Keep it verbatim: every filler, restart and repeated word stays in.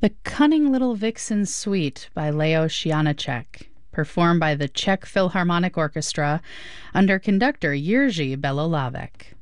The Cunning Little Vixen Suite by Leo Janáček, performed by the Czech Philharmonic Orchestra under conductor Jiří Belohlávek.